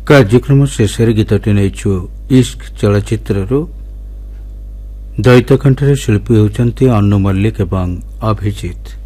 କାର୍ଯ୍ୟକ୍ରମ ଶେଷରେ ଗୀତଟି ନେଇଛୁ ଇସ୍କ ଚଳଚ୍ଚିତ୍ରରୁ। ଦ୍ୱୈତ କଣ୍ଠରେ ଶିଳ୍ପୀ ହେଉଛନ୍ତି ଅନୁ ମଲ୍ଲିକ ଏବଂ ଅଭିଜିତ।